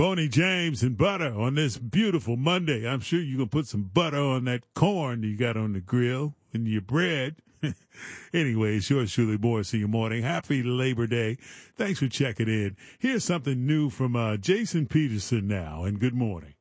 Boney James and butter on this beautiful Monday. I'm sure you can put some butter on that corn you got on the grill and your bread. Anyway, it's yours truly, Morris in your morning. Happy Labor Day. Thanks for checking in. Here's something new from Jason Peterson now, and good morning.